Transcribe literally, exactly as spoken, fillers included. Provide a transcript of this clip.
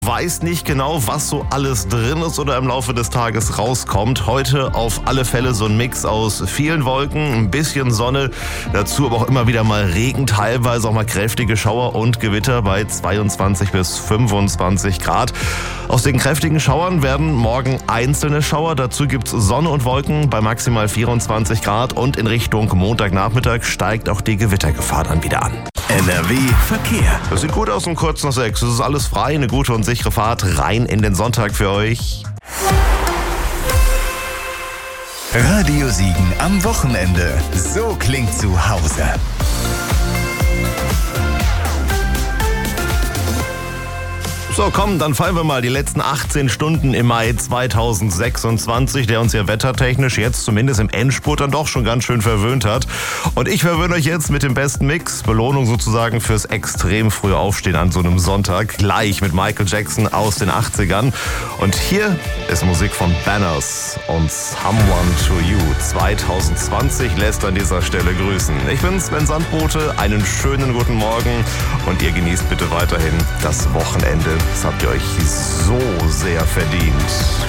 Weiß nicht genau, was so alles drin ist oder im Laufe des Tages rauskommt. Heute auf alle Fälle so ein Mix aus vielen Wolken, ein bisschen Sonne, dazu aber auch immer wieder mal Regen, teilweise auch mal kräftige Schauer und Gewitter bei zweiundzwanzig bis fünfundzwanzig Grad. Aus den kräftigen Schauern werden morgen einzelne Schauer, dazu gibt's Sonne und Wolken bei maximal vierundzwanzig Grad und in Richtung Montagnachmittag steigt auch die Gewittergefahr dann wieder an. N R W Verkehr. Das sieht gut aus um kurz nach sechs. Es ist alles frei, eine gute und sichere Fahrt rein in den Sonntag für euch. Radio Siegen am Wochenende. So klingt zu Hause. So, komm, dann fallen wir mal die letzten achtzehn Stunden im Mai zweitausendsechsundzwanzig, der uns ja wettertechnisch jetzt zumindest im Endspurt dann doch schon ganz schön verwöhnt hat. Und ich verwöhne euch jetzt mit dem besten Mix, Belohnung sozusagen fürs extrem frühe Aufstehen an so einem Sonntag, gleich mit Michael Jackson aus den achtzigern. Und hier ist Musik von Banners und Someone to You. zweitausendzwanzig lässt an dieser Stelle grüßen. Ich bin Sven Sandbote, einen schönen guten Morgen und ihr genießt bitte weiterhin das Wochenende. Das habt ihr euch so sehr verdient.